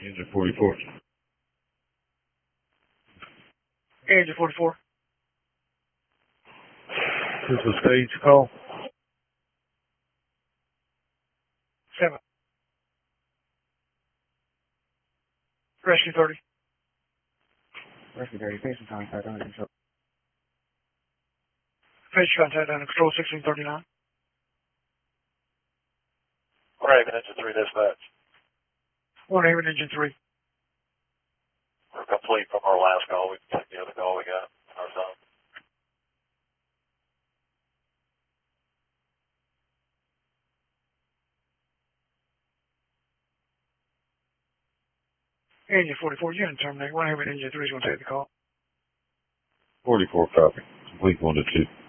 Engine 44. Engine 44. This is a stage call. 7. Rescue 30. Rescue 30, patient contact under control. Patient contact under control 1639. Raven, Engine 3 dispatch. 1 Haven, Engine 3. We're complete from our last call. We can take the other call we got in our zone. Engine 44, unit terminate. 1 Haven, Engine 3 is going to take the call. 44 copy. Complete 1 to 2.